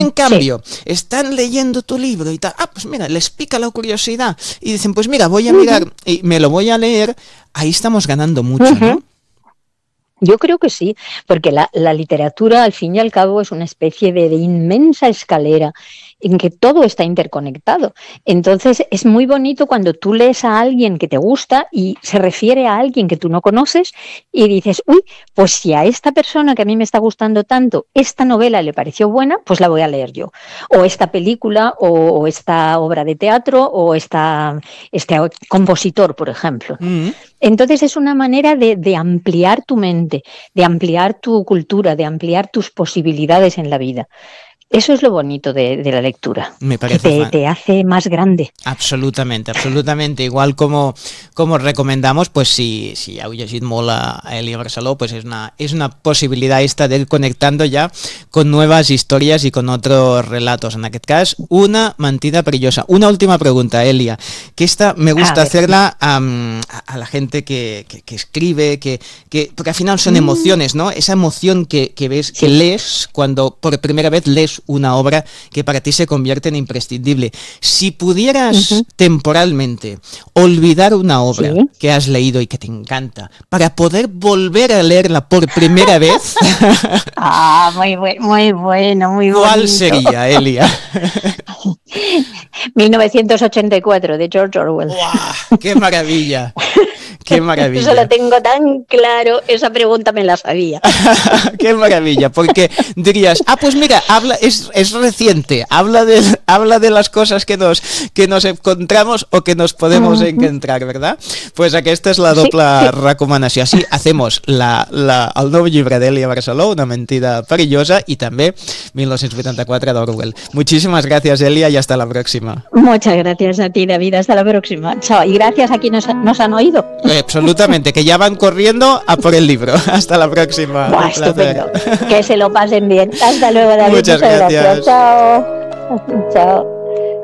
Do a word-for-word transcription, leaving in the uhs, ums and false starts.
En cambio, sí. están leyendo tu libro y tal, ah, pues mira, les pica la curiosidad y dicen, pues mira, voy a mirar uh-huh. y me lo voy a leer, ahí estamos ganando mucho, uh-huh. ¿no? Yo creo que sí, porque la, la literatura, al fin y al cabo, es una especie de, de inmensa escalera en que todo está interconectado. Entonces, es muy bonito cuando tú lees a alguien que te gusta y se refiere a alguien que tú no conoces y dices, uy, pues si a esta persona que a mí me está gustando tanto, esta novela le pareció buena, pues la voy a leer yo. O esta película, o, o esta obra de teatro, o esta, este compositor, por ejemplo. Mm-hmm. Entonces, es una manera de, de ampliar tu mente, de ampliar tu cultura, de ampliar tus posibilidades en la vida. Eso es lo bonito de, de la lectura, me parece que te, te hace más grande. Absolutamente, absolutamente. Igual como, como recomendamos, pues si, si heu llegit molt a, a Elia Barceló, pues es una, es una posibilidad esta de ir conectando ya con nuevas historias y con otros relatos. En aquest cas, una mentida perillosa. Una última pregunta, Elia, que esta me gusta hacerla a, a la gente que, que, que escribe, que, que, porque al final son emociones, ¿no? Esa emoción que, que ves, que lees cuando por primera vez lees una obra que para ti se convierte en imprescindible. Si pudieras uh-huh. temporalmente olvidar una obra ¿Sí? que has leído y que te encanta para poder volver a leerla por primera vez, ah, muy, bu- muy bueno, muy bonito. ¿Cuál sería, Elia? mil novecientos ochenta y cuatro de George Orwell. ¡Wow! ¡Qué maravilla! ¡Qué maravilla! Eso lo tengo tan claro, esa pregunta me la sabía. ¡Qué maravilla! Porque dirías, ah, pues mira, habla, es, es reciente, habla de, habla de las cosas que nos, que nos encontramos o que nos podemos uh-huh. encontrar, ¿verdad? Pues aquesta és la doble sí, sí. recomanació. Así hacemos la, la, el nou llibre d'Elia Barceló, Una mentida perillosa, y también mil novecientos vuitanta cuatro de Orwell. Muchísimas gracias, Elia, y hasta la próxima. Muchas gracias a ti, David. Hasta la próxima. Chao. Y gracias a quienes nos, nos han oído. Absolutamente, que ya van corriendo a por el libro. Hasta la próxima. Buah, estupendo. Que se lo pasen bien. Hasta luego, David. Muchas, Muchas gracias. gracias. Chao. Chao.